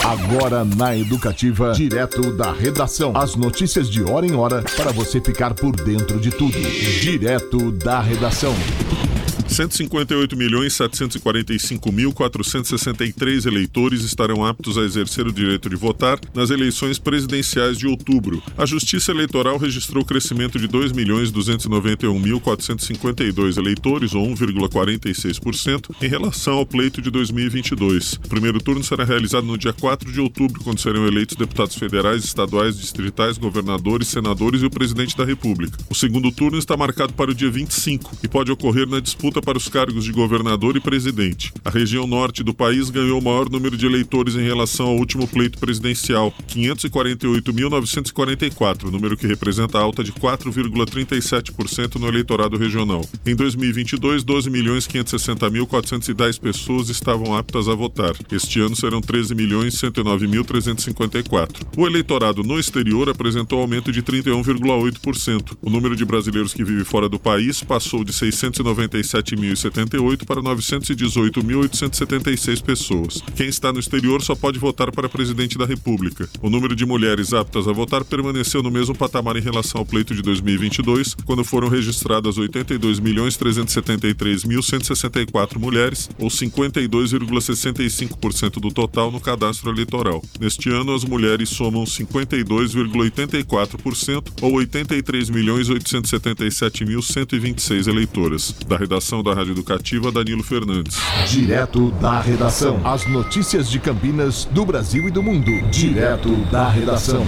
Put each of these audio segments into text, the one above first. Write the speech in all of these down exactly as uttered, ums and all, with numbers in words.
Agora na Educativa, direto da redação. As notícias de hora em hora para você ficar por dentro de tudo. Direto da redação. cento e cinquenta e oito milhões, setecentos e quarenta e cinco mil, quatrocentos e sessenta e três eleitores estarão aptos a exercer o direito de votar nas eleições presidenciais de outubro. A Justiça Eleitoral registrou crescimento de dois milhões, duzentos e noventa e um mil, quatrocentos e cinquenta e dois eleitores, ou um vírgula quarenta e seis por cento, em relação ao pleito de dois mil e vinte e dois. O primeiro turno será realizado no dia quatro de outubro, quando serão eleitos deputados federais, estaduais, distritais, governadores, senadores e o presidente da República. O segundo turno está marcado para o dia vinte e cinco e pode ocorrer na disputa para os cargos de governador e presidente. A região norte do país ganhou o maior número de eleitores em relação ao último pleito presidencial, quinhentos e quarenta e oito mil, novecentos e quarenta e quatro, número que representa alta de quatro vírgula trinta e sete por cento no eleitorado regional. Em dois mil e vinte e dois, doze milhões, quinhentos e sessenta mil, quatrocentos e dez pessoas estavam aptas a votar. Este ano serão treze milhões, cento e nove mil, trezentos e cinquenta e quatro. O eleitorado no exterior apresentou aumento de trinta e um vírgula oito por cento. O número de brasileiros que vivem fora do país passou de seiscentos e noventa e sete mil e setenta e oito para novecentos e dezoito mil, oitocentos e setenta e seis pessoas. Quem está no exterior só pode votar para presidente da República. O número de mulheres aptas a votar permaneceu no mesmo patamar em relação ao pleito de dois mil e vinte e dois, quando foram registradas oitenta e dois milhões, trezentos e setenta e três mil, cento e sessenta e quatro mulheres, ou cinquenta e dois vírgula sessenta e cinco por cento do total no cadastro eleitoral. Neste ano, as mulheres somam cinquenta e dois vírgula oitenta e quatro por cento, ou oitenta e três milhões, oitocentos e setenta e sete mil, cento e vinte e seis eleitoras. Da redação da Rádio Educativa, Danilo Fernandes. Direto da redação. As notícias de Campinas, do Brasil e do mundo. Direto da redação.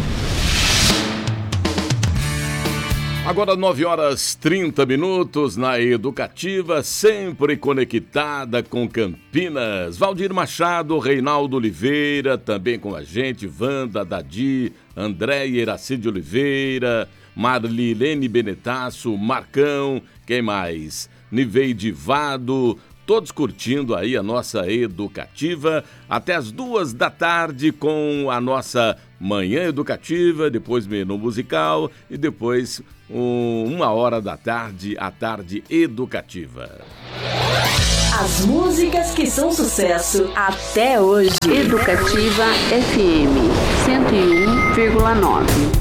Agora nove horas trinta minutos na Educativa, sempre conectada com Campinas. Valdir Machado, Reinaldo Oliveira, também com a gente, Wanda, Dadi, André e Iracide Oliveira, Marilene Benetasso, Marcão, quem mais? Niveide Vado, todos curtindo aí a nossa Educativa até as duas da tarde com a nossa Manhã Educativa, depois menu musical e depois um, uma hora da tarde, a Tarde Educativa. As músicas que são sucesso até hoje. Educativa F M cento e um vírgula nove.